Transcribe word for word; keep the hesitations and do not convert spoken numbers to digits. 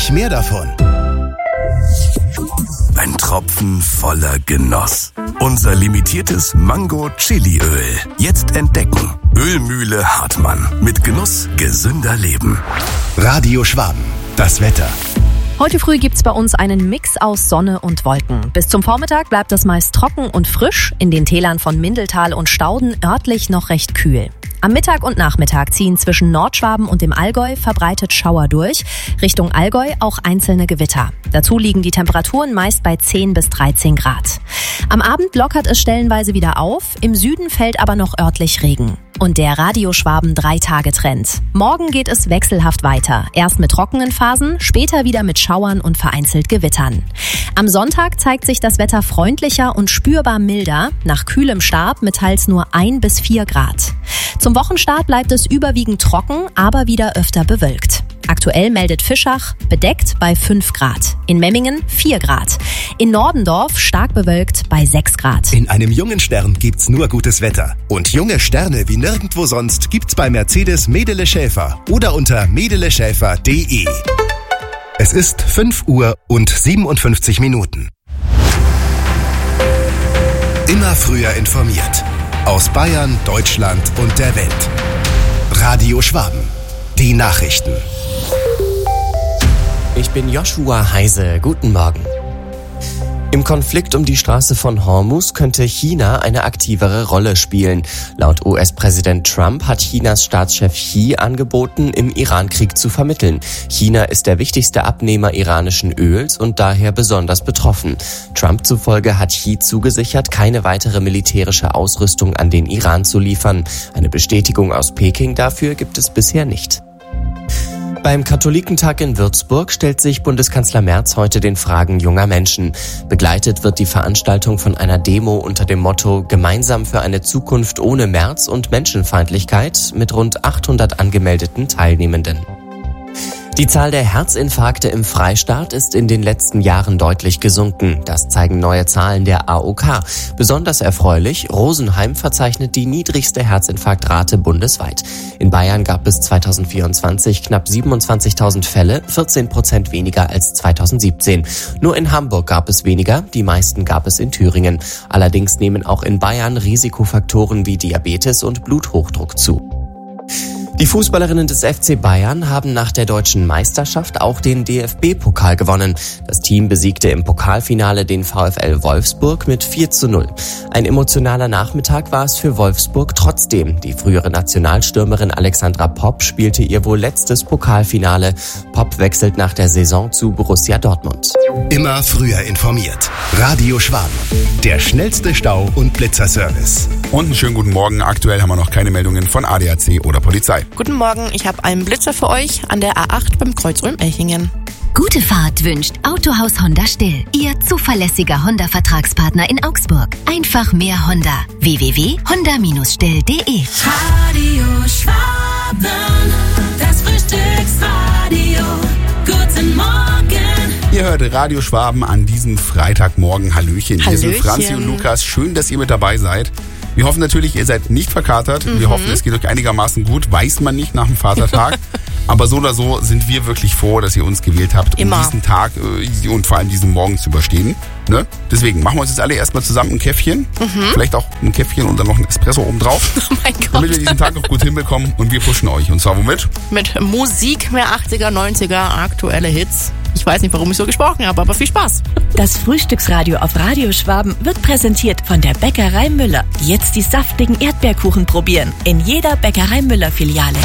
Gleich mehr davon. Ein Tropfen voller Genuss. Unser limitiertes Mango-Chili-Öl. Jetzt entdecken. Ölmühle Hartmann. Mit Genuss gesünder Leben. Radio Schwaben. Das Wetter. Heute früh gibt's bei uns einen Mix aus Sonne und Wolken. Bis zum Vormittag bleibt es meist trocken und frisch, in den Tälern von Mindeltal und Stauden örtlich noch recht kühl. Am Mittag und Nachmittag ziehen zwischen Nordschwaben und dem Allgäu verbreitet Schauer durch. Richtung Allgäu auch einzelne Gewitter. Dazu liegen die Temperaturen meist bei zehn bis dreizehn Grad. Am Abend lockert es stellenweise wieder auf, im Süden fällt aber noch örtlich Regen. Und der Radio Schwaben drei-Tage-Trend. Morgen geht es wechselhaft weiter. Erst mit trockenen Phasen, später wieder mit Schauern und vereinzelt Gewittern. Am Sonntag zeigt sich das Wetter freundlicher und spürbar milder, nach kühlem Stab mit teils nur ein bis vier Grad. Zum Wochenstart bleibt es überwiegend trocken, aber wieder öfter bewölkt. Aktuell meldet Fischach bedeckt bei fünf Grad. In Memmingen vier Grad. In Nordendorf stark bewölkt bei sechs Grad. In einem jungen Stern gibt's nur gutes Wetter. Und junge Sterne wie nirgendwo sonst gibt's bei Mercedes Medele Schäfer oder unter medele schäfer punkt de. Es ist fünf Uhr und siebenundfünfzig Minuten. Immer früher informiert. Aus Bayern, Deutschland und der Welt. Radio Schwaben. Die Nachrichten. Ich bin Joshua Heise. Guten Morgen. Im Konflikt um die Straße von Hormuz könnte China eine aktivere Rolle spielen. Laut U S-Präsident Trump hat Chinas Staatschef Xi angeboten, im Iran-Krieg zu vermitteln. China ist der wichtigste Abnehmer iranischen Öls und daher besonders betroffen. Trump zufolge hat Xi zugesichert, keine weitere militärische Ausrüstung an den Iran zu liefern. Eine Bestätigung aus Peking dafür gibt es bisher nicht. Beim Katholikentag in Würzburg stellt sich Bundeskanzler Merz heute den Fragen junger Menschen. Begleitet wird die Veranstaltung von einer Demo unter dem Motto Gemeinsam für eine Zukunft ohne Merz und Menschenfeindlichkeit mit rund achthundert angemeldeten Teilnehmenden. Die Zahl der Herzinfarkte im Freistaat ist in den letzten Jahren deutlich gesunken. Das zeigen neue Zahlen der A O K. Besonders erfreulich, Rosenheim verzeichnet die niedrigste Herzinfarktrate bundesweit. In Bayern gab es zweitausendvierundzwanzig knapp siebenundzwanzigtausend Fälle, vierzehn Prozent weniger als zweitausendsiebzehn. Nur in Hamburg gab es weniger, die meisten gab es in Thüringen. Allerdings nehmen auch in Bayern Risikofaktoren wie Diabetes und Bluthochdruck zu. Die Fußballerinnen des F C Bayern haben nach der deutschen Meisterschaft auch den D F B-Pokal gewonnen. Das Team besiegte im Pokalfinale den VfL Wolfsburg mit vier zu null. Ein emotionaler Nachmittag war es für Wolfsburg trotzdem. Die frühere Nationalstürmerin Alexandra Popp spielte ihr wohl letztes Pokalfinale. Popp wechselt nach der Saison zu Borussia Dortmund. Immer früher informiert. Radio Schwaben. Der schnellste Stau- und Blitzerservice. Und einen schönen guten Morgen. Aktuell haben wir noch keine Meldungen von A D A C oder Polizei. Guten Morgen, ich habe einen Blitzer für euch an der A acht beim Kreuz Ulm-Elchingen. Gute Fahrt wünscht Autohaus Honda Still, Ihr zuverlässiger Honda-Vertragspartner in Augsburg. Einfach mehr Honda. w w w punkt honda Bindestrich still punkt de. Radio Schwaben, das Frühstücksradio. Guten Morgen. Ihr hört Radio Schwaben an diesem Freitagmorgen. Hallöchen. Hier Hallöchen. sind Franzi und Lukas. Schön, dass ihr mit dabei seid. Wir hoffen natürlich, ihr seid nicht verkatert. Mhm. Wir hoffen, es geht euch einigermaßen gut. Weiß man nicht nach dem Vatertag. Aber so oder so sind wir wirklich froh, dass ihr uns gewählt habt, um Immer. diesen Tag äh, und vor allem diesen Morgen zu überstehen. Ne? Deswegen machen wir uns jetzt alle erstmal zusammen ein Käffchen. Mhm. Vielleicht auch ein Käffchen und dann noch ein Espresso oben drauf. Oh mein Gott. Damit wir diesen Tag noch gut hinbekommen. Und wir pushen euch. Und zwar womit? Mit Musik, mehr achtziger, neunziger, aktuelle Hits. Ich weiß nicht, warum ich so gesprochen habe, aber viel Spaß. Das Frühstücksradio auf Radio Schwaben wird präsentiert von der Bäckerei Müller. Jetzt die saftigen Erdbeerkuchen probieren. In jeder Bäckerei Müller Filiale.